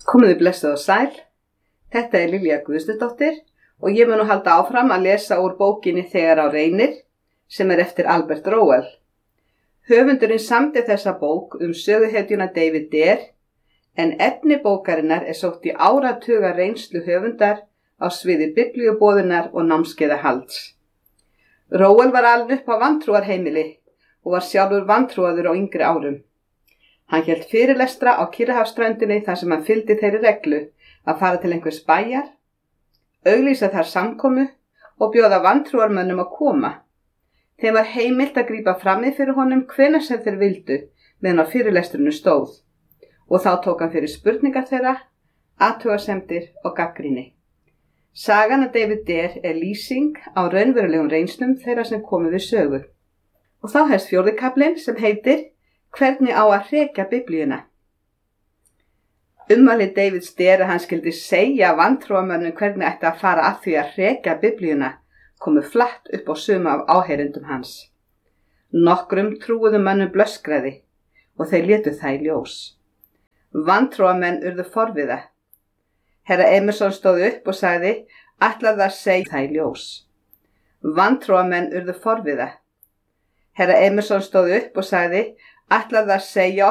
Komiði blessuð og sæl. Þetta er Lilja Guðstudóttir og ég mun nú halda áfram að lesa úr bókinni Þegar á reynir sem er eftir Albert Rowell. Höfundurinn samdi þessa bók söguhetjuna David Dare en efni bókarinnar er sótt í áratuga reynslu höfundar á sviði biblíuboðunar og námskeiðahalds. Rowell var alinn upp á vantrúarheimili og var sjálfur vantrúaður á yngri árum. Hann hélt fyrirlestra á Kyrrahafsströndinni þar sem hann fylgdi þeirri reglu að fara til einhvers bæjar, auglýsa þar samkomu og bjóða vantrúarmönnum að koma. Þeim var heimilt að grípa frammi fyrir honum hvenær sem þeir vildu meðan á fyrirlestrinu stóð og þá tók hann fyrir spurningar þeirra, athugasemdir og gagnrýni. Sagan af David Dare er lýsing á raunverulegum reynslum þeirra sem komu við sögu. Og þá hefst 4. kaflinn sem heitir Hvernig á að hrekja Biblíuna? Ummæli David Dare að hann skyldi segja vantrúarmönnum hvernig ætti að fara að því að hrekja Biblíuna komu flatt upp á suma af áheyrendum hans. Nokkrum trúuðum mönnum blöskraði og þeir létu það í ljós. Vantrúarmenn urðu forviða. Herra Emerson stóð upp og sagði, ætlaði að segja það í ljós. Vantrúarmenn urðu forviða. Herra Emerson stóð upp og sagði, ætlaði að segja